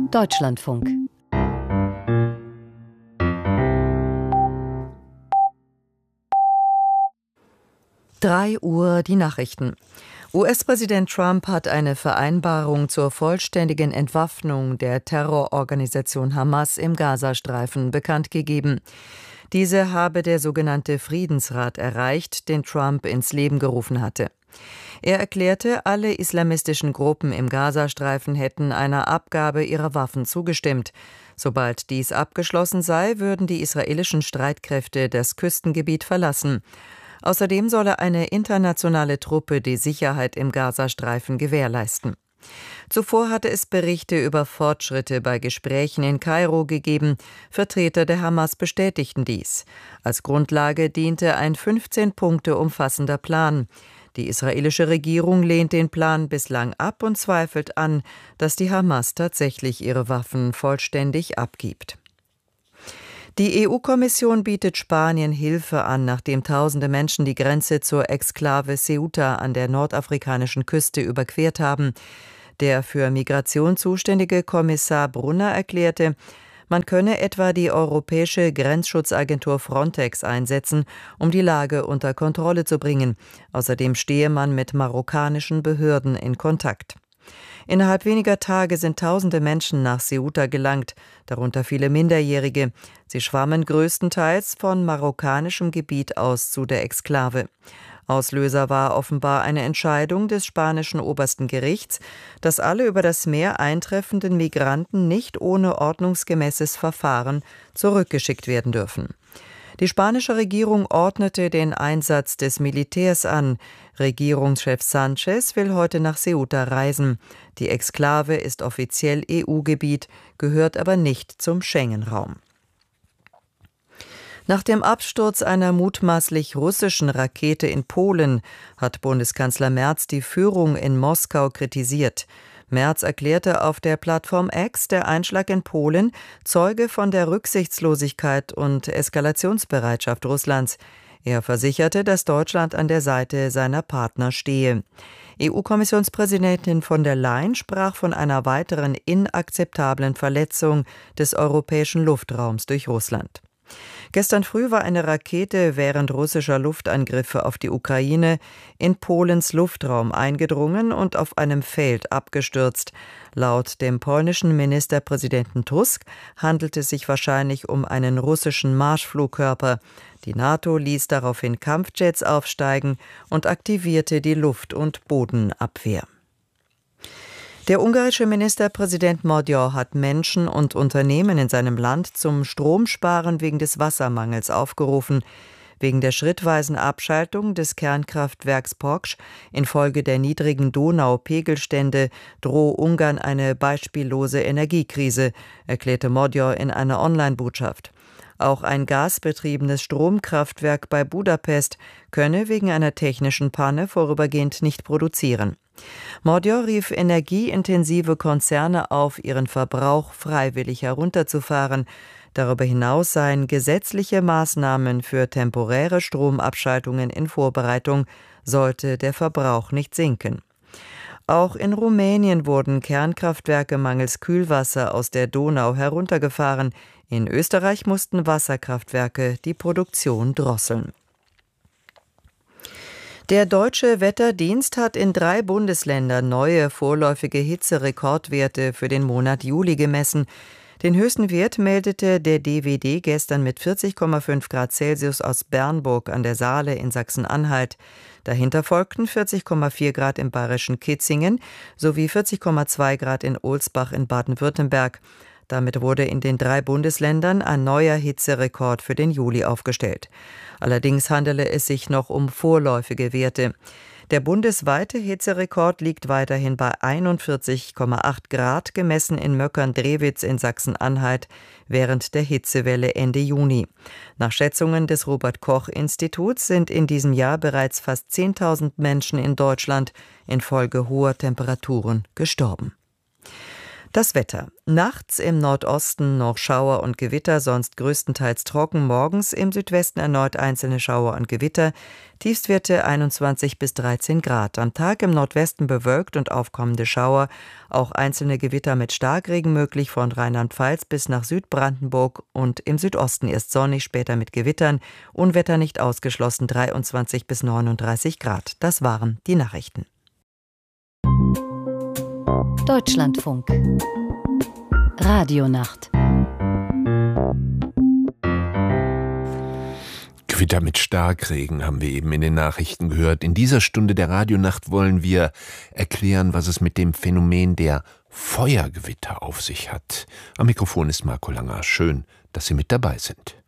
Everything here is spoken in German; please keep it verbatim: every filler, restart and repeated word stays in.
Deutschlandfunk. Drei Uhr die Nachrichten. U S-Präsident Trump hat eine Vereinbarung zur vollständigen Entwaffnung der Terrororganisation Hamas im Gazastreifen bekannt gegeben. Diese habe der sogenannte Friedensrat erreicht, den Trump ins Leben gerufen hatte. Er erklärte, alle islamistischen Gruppen im Gazastreifen hätten einer Abgabe ihrer Waffen zugestimmt. Sobald dies abgeschlossen sei, würden die israelischen Streitkräfte das Küstengebiet verlassen. Außerdem solle eine internationale Truppe die Sicherheit im Gazastreifen gewährleisten. Zuvor hatte es Berichte über Fortschritte bei Gesprächen in Kairo gegeben. Vertreter der Hamas bestätigten dies. Als Grundlage diente ein fünfzehn Punkte umfassender Plan. Die israelische Regierung lehnt den Plan bislang ab und zweifelt an, dass die Hamas tatsächlich ihre Waffen vollständig abgibt. Die E U-Kommission bietet Spanien Hilfe an, nachdem tausende Menschen die Grenze zur Exklave Ceuta an der nordafrikanischen Küste überquert haben. Der für Migration zuständige Kommissar Brunner erklärte, man könne etwa die europäische Grenzschutzagentur Frontex einsetzen, um die Lage unter Kontrolle zu bringen. Außerdem stehe man mit marokkanischen Behörden in Kontakt. Innerhalb weniger Tage sind tausende Menschen nach Ceuta gelangt, darunter viele Minderjährige. Sie schwammen größtenteils von marokkanischem Gebiet aus zu der Exklave. Auslöser war offenbar eine Entscheidung des spanischen obersten Gerichts, dass alle über das Meer eintreffenden Migranten nicht ohne ordnungsgemäßes Verfahren zurückgeschickt werden dürfen. Die spanische Regierung ordnete den Einsatz des Militärs an. Regierungschef Sanchez will heute nach Ceuta reisen. Die Exklave ist offiziell E U-Gebiet, gehört aber nicht zum Schengen-Raum. Nach dem Absturz einer mutmaßlich russischen Rakete in Polen hat Bundeskanzler Merz die Führung in Moskau kritisiert. Merz erklärte auf der Plattform X, der Einschlag in Polen zeuge von der Rücksichtslosigkeit und Eskalationsbereitschaft Russlands. Er versicherte, dass Deutschland an der Seite seiner Partner stehe. E U-Kommissionspräsidentin von der Leyen sprach von einer weiteren inakzeptablen Verletzung des europäischen Luftraums durch Russland. Gestern früh war eine Rakete während russischer Luftangriffe auf die Ukraine in Polens Luftraum eingedrungen und auf einem Feld abgestürzt. Laut dem polnischen Ministerpräsidenten Tusk handelt es sich wahrscheinlich um einen russischen Marschflugkörper. Die NATO ließ daraufhin Kampfjets aufsteigen und aktivierte die Luft- und Bodenabwehr. Der ungarische Ministerpräsident Magyar hat Menschen und Unternehmen in seinem Land zum Stromsparen wegen des Wassermangels aufgerufen. Wegen der schrittweisen Abschaltung des Kernkraftwerks Poksch infolge der niedrigen Donaupegelstände drohe Ungarn eine beispiellose Energiekrise, erklärte Magyar in einer Online-Botschaft. Auch ein gasbetriebenes Stromkraftwerk bei Budapest könne wegen einer technischen Panne vorübergehend nicht produzieren. Magyar rief energieintensive Konzerne auf, ihren Verbrauch freiwillig herunterzufahren. Darüber hinaus seien gesetzliche Maßnahmen für temporäre Stromabschaltungen in Vorbereitung, sollte der Verbrauch nicht sinken. Auch in Rumänien wurden Kernkraftwerke mangels Kühlwasser aus der Donau heruntergefahren. In Österreich mussten Wasserkraftwerke die Produktion drosseln. Der Deutsche Wetterdienst hat in drei Bundesländern neue vorläufige Hitzerekordwerte für den Monat Juli gemessen. Den höchsten Wert meldete der D W D gestern mit vierzig Komma fünf Grad Celsius aus Bernburg an der Saale in Sachsen-Anhalt. Dahinter folgten vierzig Komma vier Grad im bayerischen Kitzingen sowie vierzig Komma zwei Grad in Ohlsbach in Baden-Württemberg. Damit wurde in den drei Bundesländern ein neuer Hitzerekord für den Juli aufgestellt. Allerdings handele es sich noch um vorläufige Werte. Der bundesweite Hitzerekord liegt weiterhin bei einundvierzig Komma acht Grad, gemessen in Möckern-Drewitz in Sachsen-Anhalt während der Hitzewelle Ende Juni. Nach Schätzungen des Robert-Koch-Instituts sind in diesem Jahr bereits fast zehntausend Menschen in Deutschland infolge hoher Temperaturen gestorben. Das Wetter. Nachts im Nordosten noch Schauer und Gewitter, sonst größtenteils trocken. Morgens im Südwesten erneut einzelne Schauer und Gewitter. Tiefstwerte einundzwanzig bis dreizehn Grad. Am Tag im Nordwesten bewölkt und aufkommende Schauer. Auch einzelne Gewitter mit Starkregen möglich von Rheinland-Pfalz bis nach Südbrandenburg. Und im Südosten erst sonnig, später mit Gewittern. Unwetter nicht ausgeschlossen, dreiundzwanzig bis neununddreißig Grad. Das waren die Nachrichten. Deutschlandfunk. Radionacht. Gewitter mit Starkregen haben wir eben in den Nachrichten gehört. In dieser Stunde der Radionacht wollen wir erklären, was es mit dem Phänomen der Feuergewitter auf sich hat. Am Mikrofon ist Marco Langer. Schön, dass Sie mit dabei sind.